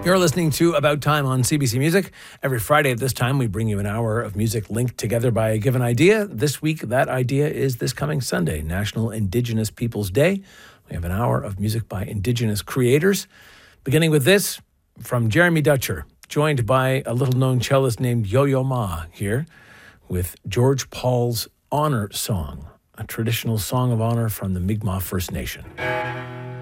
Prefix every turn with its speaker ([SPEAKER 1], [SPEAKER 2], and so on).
[SPEAKER 1] You're listening to About Time on CBC Music. Every Friday at this time, we bring you an hour of music linked together by a given idea. This week, that idea is this coming Sunday, National Indigenous Peoples Day. We have an hour of music by Indigenous creators. Beginning with this, from Jeremy Dutcher, joined by a little-known cellist named Yo-Yo Ma here, with George Paul's Honor Song, a traditional song of honor from the Mi'kmaq First Nation.